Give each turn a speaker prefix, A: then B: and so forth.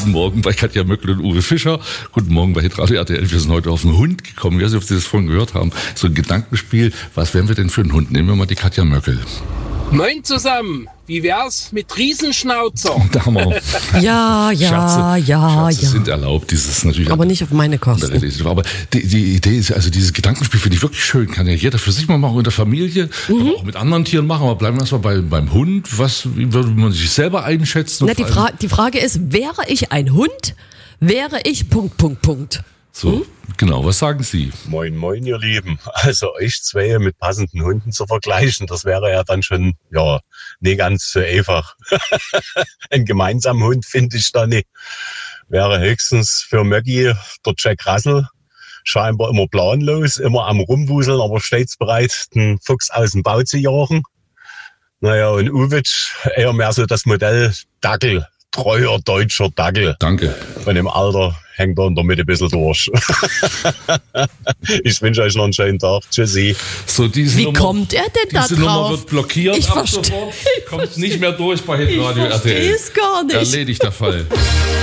A: Guten Morgen bei Katja Möckel und Uwe Fischer. Guten Morgen bei Hitradio RTL. Wir sind heute auf den Hund gekommen. Ich weiß nicht, ob Sie das vorhin gehört haben. So ein Gedankenspiel. Was wären wir denn für einen Hund? Nehmen wir mal die Katja Möckel.
B: Moin zusammen. Wie wär's mit Riesenschnauzer?
A: Da haben wir Scherze sind erlaubt. Dieses natürlich.
C: Aber nicht auf meine Kosten.
A: Aber die Idee ist, also dieses Gedankenspiel finde ich wirklich schön. Kann ja jeder für sich mal machen, in der Familie, aber auch mit anderen Tieren machen. Aber bleiben wir erstmal beim Hund. Wie würde man sich selber einschätzen?
C: Na, die Frage ist, wäre ich ein Hund, wäre ich ...
A: So, genau, was sagen Sie?
D: Moin, moin, ihr Lieben. Also euch zwei mit passenden Hunden zu vergleichen, das wäre ja dann schon, nicht ganz so einfach. Ein gemeinsamer Hund finde ich da nicht. Wäre höchstens für Möggi der Jack Russell. Scheinbar immer planlos, immer am Rumwuseln, aber stets bereit, den Fuchs aus dem Bau zu jagen. Naja, und Uwitsch eher mehr so das Modell Dackel. Treuer deutscher Dackel.
A: Danke.
D: Und im Alter hängt er in der Mitte ein bisschen durch. Ich wünsche euch noch einen schönen Tag. Tschüssi.
A: So,
C: Wie kommt er denn da drauf?
A: Diese Nummer wird blockiert.
C: Ich verstehe.
A: Kommt nicht mehr durch bei Hitradio RTL.
C: Ich verstehe es gar nicht.
A: Erledigt der Fall.